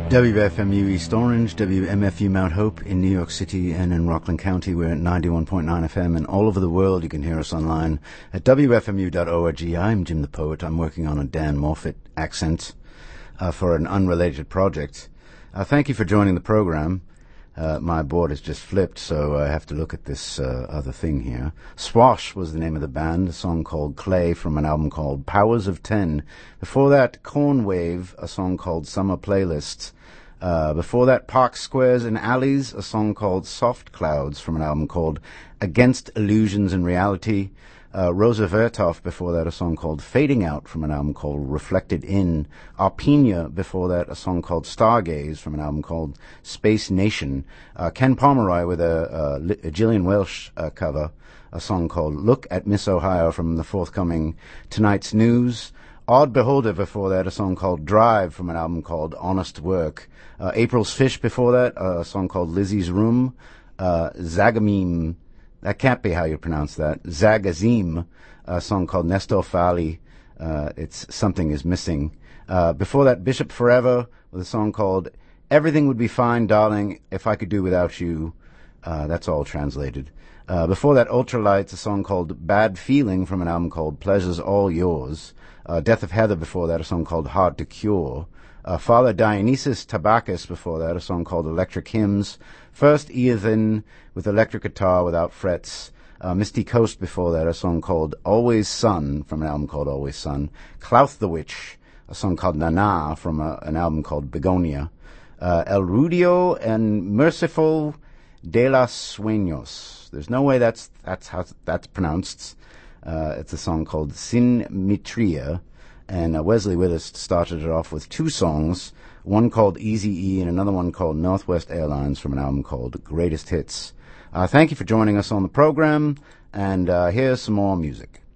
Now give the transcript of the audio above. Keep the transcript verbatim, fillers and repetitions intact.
W F M U East Orange, W M F U Mount Hope in New York City and in Rockland County. We're at ninety-one point nine F M, and all over the world you can hear us online at W F M U dot org. I'm Jim the Poet. I'm working on a Dan Moffat accent uh, for an unrelated project. Uh, thank you for joining the program. Uh, my board has just flipped, so I have to look at this uh, other thing here. Swash was the name of the band, a song called Clay from an album called Powers of Ten. Before that, Cornwave, a song called Summer Playlist. Uh, before that, Park Squares and Alleys, a song called Soft Clouds from an album called Against Illusions and Reality. Uh, Rosa Vertov, before that, a song called Fading Out from an album called Reflected In. Arpenia, before that, a song called Stargaze from an album called Space Nation. Uh, Ken Pomeroy with a, a, a Gillian Welsh uh, cover, a song called Look at Miss Ohio from the forthcoming Tonight's News. Odd Beholder, before that, a song called Drive from an album called Honest Work. Uh, April's Fish, before that, a song called Lizzie's Room. Uh, Zagamim, that can't be how you pronounce that. Zagazim, a song called Nestor Fali. Uh, it's Something Is Missing. Uh, before that, Bishop Forever with a song called Everything Would Be Fine, Darling, If I Could Do Without You. Uh, that's all translated. Uh, before that, Ultralights, a song called Bad Feeling from an album called Pleasure's All Yours. Uh, Death of Heather, before that, a song called Hard to Cure. Uh, Father Dionysus Tabakis, before that, a song called Electric Hymns. First Ethan with electric guitar without frets. Uh, Misty Coast, before that, a song called Always Sun from an album called Always Sun. Clouth the Witch, a song called Nana from a, an album called Begonia. Uh, El Rudio and Merciful de los Sueños. There's no way that's that's how that's pronounced. Uh, it's a song called Sin Mitria. And uh, Wesley Withers started it off with two songs, one called Easy E and another one called Northwest Airlines from an album called Greatest Hits. Uh, thank you for joining us on the program, and uh, here's some more music.